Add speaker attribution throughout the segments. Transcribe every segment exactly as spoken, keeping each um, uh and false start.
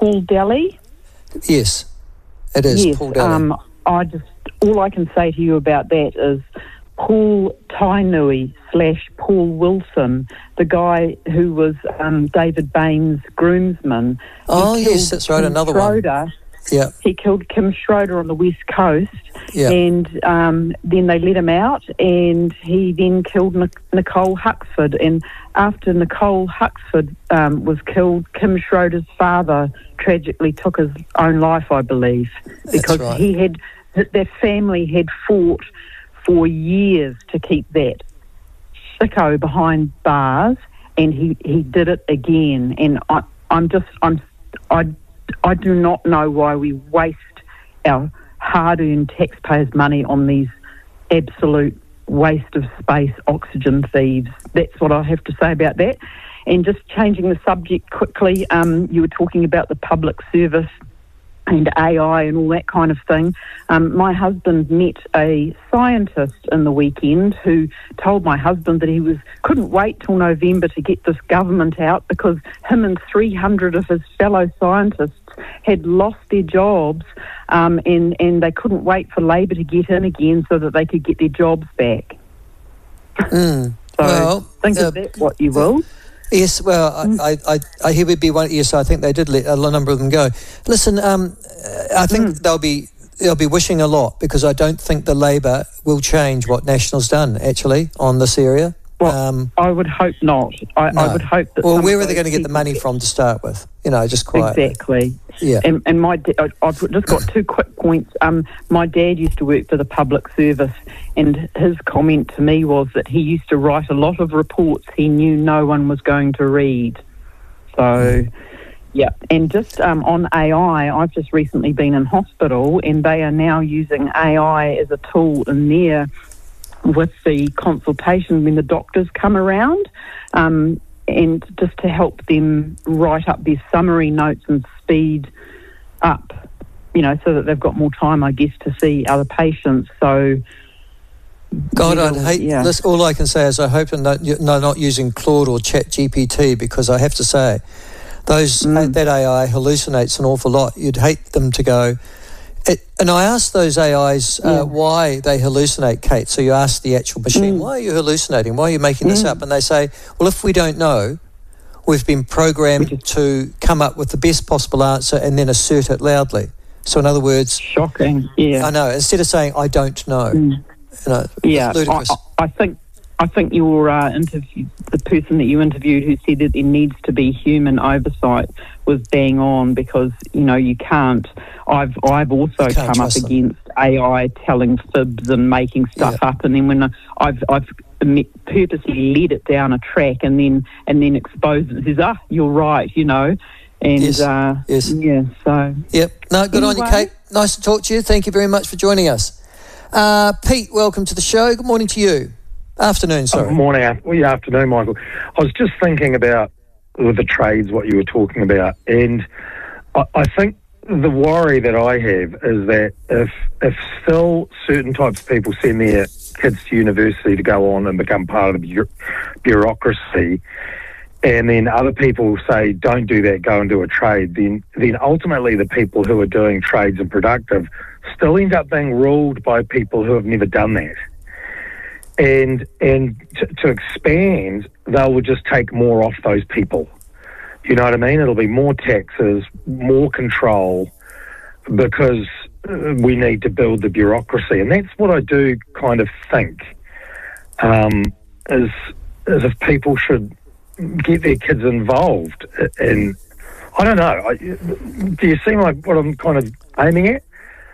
Speaker 1: Paul Daly?
Speaker 2: Yes, it is
Speaker 1: Yes,
Speaker 2: Paul Daly.
Speaker 1: Um, I just, all I can say to you about that is Paul Tainui slash Paul Wilson, the guy who was um, David Bain's groomsman.
Speaker 2: Oh,
Speaker 1: He
Speaker 2: yes,
Speaker 1: killed
Speaker 2: that's right,
Speaker 1: Kim
Speaker 2: another
Speaker 1: Schroeder.
Speaker 2: one. Yeah.
Speaker 1: He killed Kim Schroeder on the West Coast,
Speaker 2: Yeah.
Speaker 1: and um, then they let him out, and he then killed Nic- Nicole Huxford. And after Nicole Huxford um, was killed, Kim Schroeder's father tragically took his own life, I believe, because
Speaker 2: right.
Speaker 1: he had their family had fought for years to keep that sicko behind bars, and he, he did it again. And I, I'm just I'm I. I do not know why we waste our hard-earned taxpayers' money on these absolute waste of space oxygen thieves. That's what I have to say about that. And just changing the subject quickly, um, you were talking about the public service and A I and all that kind of thing. Um, my husband met a scientist in the weekend who told my husband that he was couldn't wait till November to get this government out because him and three hundred of his fellow scientists had lost their jobs, um, and, and they couldn't wait for Labor to get in again so that they could get their jobs back.
Speaker 2: Mm.
Speaker 1: So
Speaker 2: well,
Speaker 1: think
Speaker 2: uh,
Speaker 1: of that what you will.
Speaker 2: Yes, well,
Speaker 1: Mm.
Speaker 2: I, I, I hear would be one. Yes, I think they did let a number of them go. Listen, um, I think
Speaker 1: Mm.
Speaker 2: they'll be they'll be wishing a lot because I don't think the Labor will change what National's done actually on this area.
Speaker 1: Well,
Speaker 2: um,
Speaker 1: I would hope not. I,
Speaker 2: no.
Speaker 1: I would hope that.
Speaker 2: Well,
Speaker 1: some
Speaker 2: where
Speaker 1: of
Speaker 2: are they
Speaker 1: those
Speaker 2: going to get the
Speaker 1: people
Speaker 2: money
Speaker 1: get-
Speaker 2: from to start with? You know, just quietly.
Speaker 1: Exactly.
Speaker 2: Yeah.
Speaker 1: And, and my da- I- I've just got two quick points. Um, my dad used to work for the public service, and his comment to me was that he used to write a lot of reports he knew no one was going to read. So,
Speaker 2: Mm.
Speaker 1: yeah. And just um, on A I, I've just recently been in hospital, and they are now using A I as a tool in there with the consultation when the doctors come around. Um, and just to help them write up their summary notes and speed up, you know, so that they've got more time, I guess, to see other patients. So,
Speaker 2: God, I'd
Speaker 1: Well,
Speaker 2: hate
Speaker 1: yeah.
Speaker 2: this. All I can say is I hope they're not, no, not using Claude or Chat G P T because I have to say, those
Speaker 1: Mm.
Speaker 2: that A I hallucinates an awful lot. You'd hate them to go. It, and I asked those A Is uh,
Speaker 1: Yeah.
Speaker 2: why they hallucinate, Kate. So you ask the actual machine,
Speaker 1: Mm.
Speaker 2: why are you hallucinating? Why are you making this
Speaker 1: Mm.
Speaker 2: up? And they say, well, if we don't know, we've been programmed
Speaker 1: Which is-
Speaker 2: to come up with the best possible answer and then assert it loudly. So in other words,
Speaker 1: shocking. Yeah.
Speaker 2: I know, instead of saying, I don't know,
Speaker 1: Mm.
Speaker 2: you know,
Speaker 1: Yeah,
Speaker 2: it's ludicrous.
Speaker 1: I, I I think I think your uh, interview, the person that you interviewed who said that there needs to be human oversight, was bang on because you know you can't. I've I've also
Speaker 2: You can't
Speaker 1: come up
Speaker 2: trust them.
Speaker 1: against A I telling fibs and making stuff
Speaker 2: Yeah.
Speaker 1: up, and then when I've I've me- purposely led it down a track and then and then exposed it and says, ah, you're right, you know, and
Speaker 2: Yes,
Speaker 1: uh,
Speaker 2: yes.
Speaker 1: yeah, so
Speaker 2: Yep. No, good on you,
Speaker 1: Anyway.
Speaker 2: Kate. Nice to talk to you. Thank you very much for joining us. Uh, Pete, welcome to the show. Good morning to you. Afternoon, sorry.
Speaker 3: Good morning, af- well, yeah, afternoon, Michael. I was just thinking about with the trades, what you were talking about, and I, I think the worry that I have is that if if still certain types of people send their kids to university to go on and become part of the bu- bureaucracy, and then other people say don't do that, go and do a trade, then then ultimately the people who are doing trades and productive still end up being ruled by people who have never done that. And and to, to expand, they will just take more off those people. You know what I mean? It'll be more taxes, more control, because uh, we need to build the bureaucracy. And that's what I do kind of think, um, is, is if people should get their kids involved in, I don't know, I, do you see like what I'm kind of aiming at?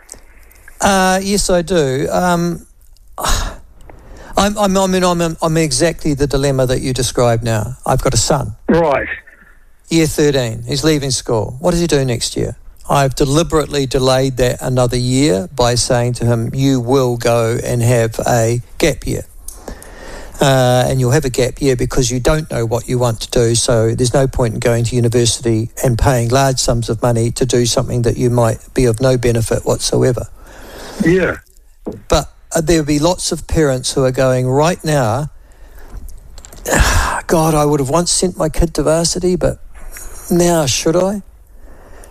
Speaker 2: Uh, yes, I do. Um, I'm, I'm, I mean, I'm, I'm exactly the dilemma that you described now. I've got a son,
Speaker 3: Right.
Speaker 2: year thirteen. He's leaving school. What does he do next year? I've deliberately delayed that another year by saying to him, you will go and have a gap year. Uh, and you'll have a gap year because you don't know what you want to do, so there's no point in going to university and paying large sums of money to do something that you might be of no benefit whatsoever.
Speaker 3: Yeah.
Speaker 2: But uh, there'll be lots of parents who are going right now, God, I would have once sent my kid to varsity, but now should I?